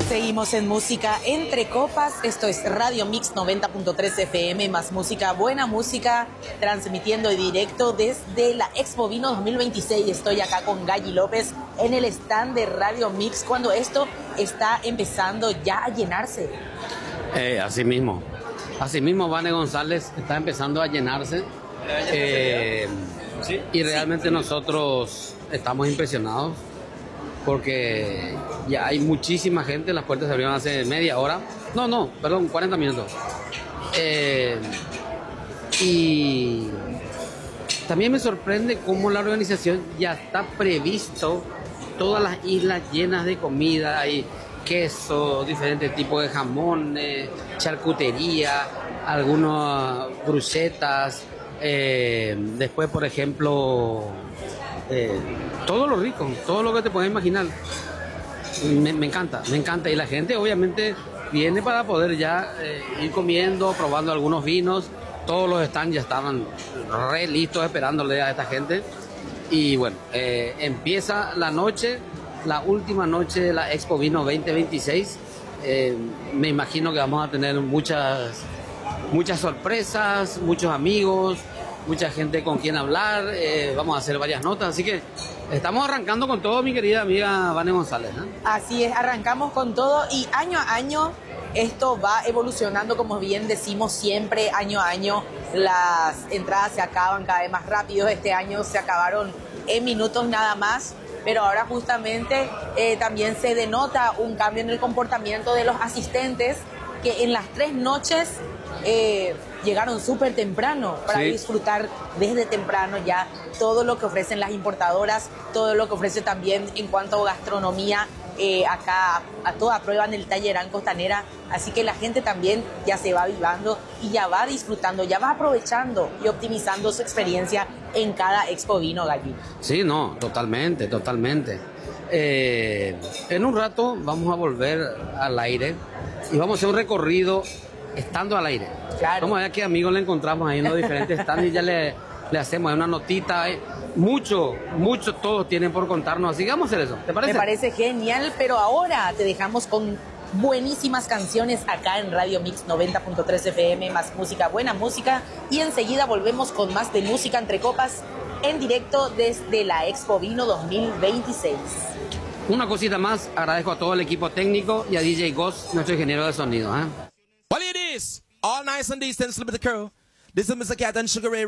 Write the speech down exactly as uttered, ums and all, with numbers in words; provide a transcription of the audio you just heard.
Seguimos en Música Entre Copas, esto es Radio Mix noventa punto tres F M, más música, buena música, transmitiendo en directo desde la Expo Vino dos mil veintiséis. Estoy acá con Galli López en el stand de Radio Mix, cuando esto está empezando ya a llenarse. Eh, así mismo, así mismo Vane González está empezando a llenarse, eh, ¿Sí? y realmente sí. Nosotros estamos impresionados porque ya hay muchísima gente, las puertas se abrieron hace media hora, no, no, perdón, cuarenta minutos. Eh, y también me sorprende cómo la organización ya está previsto, todas las islas llenas de comida, hay queso, diferentes tipos de jamones, charcutería, algunas brusetas, eh, después por ejemplo... Eh, todo lo rico, todo lo que te puedes imaginar. Me, me encanta, me encanta. Y la gente obviamente viene para poder ya eh, ir comiendo, probando algunos vinos. Todos los stands ya estaban re listos esperándole a esta gente. Y bueno, eh, empieza la noche, la última noche de la Expo Vino veinte veintiséis. Eh, me imagino que vamos a tener muchas, muchas sorpresas, muchos amigos, mucha gente con quien hablar, eh, vamos a hacer varias notas, así que estamos arrancando con todo, mi querida amiga Vane González, ¿eh? Así es, arrancamos con todo y año a año esto va evolucionando, como bien decimos siempre, año a año las entradas se acaban cada vez más rápido. Este año se acabaron en minutos nada más, pero ahora justamente eh, también se denota un cambio en el comportamiento de los asistentes, que en las tres noches eh, llegaron súper temprano para sí. disfrutar desde temprano ya todo lo que ofrecen las importadoras, todo lo que ofrece también en cuanto a gastronomía, eh, acá a toda prueba en el Tallerán Costanera, así que la gente también ya se va avivando y ya va disfrutando, ya va aprovechando y optimizando su experiencia en cada Expo Vino, Galli. Sí, no, totalmente, totalmente. Eh, en un rato vamos a volver al aire y vamos a hacer un recorrido estando al aire. Claro. Vamos a ver qué amigos le encontramos ahí en los diferentes stands y ya le, le hacemos una notita. Mucho, mucho todos tienen por contarnos, así que vamos a hacer eso. ¿Te parece? Me parece genial, pero ahora te dejamos con buenísimas canciones acá en Radio Mix noventa punto tres F M, más música, buena música, y enseguida volvemos con más de Música Entre Copas en directo desde la Expo Vino dos mil veintiséis. Una cosita más, agradezco a todo el equipo técnico y a D J Ghost, nuestro ingeniero de sonido, ¿eh? Well, it is all nice and decent with the crew. This is Mister Cat and Sugar Ray.